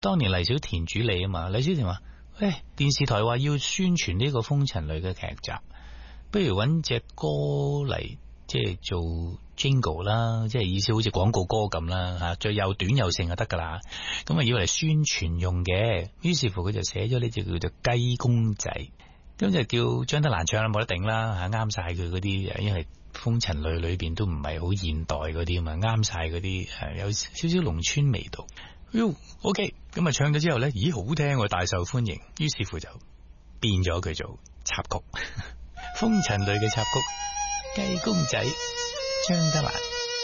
當年黎小田主理啊嘛，黎小田話：喂，電視台話要宣傳呢個《風塵裏》嘅劇集，不如揾隻歌嚟即係做 jingle 啦，即係意思好似廣告歌咁啦吓，最又短又剩就得噶啦。咁啊要嚟宣傳用嘅，於是乎佢就寫咗呢隻叫做雞公仔，咁就叫張德蘭唱啦，冇得頂啦吓，啱晒佢嗰啲，因為風塵裏裏邊都唔係好現代嗰啲啊嘛，啱晒嗰啲有少少農村味道。OK， 咁啊唱咗之後呢，咦好聽喎，大受歡迎，於是乎就變咗佢做插曲，風塵裏嘅插曲，雞公仔，張德蘭。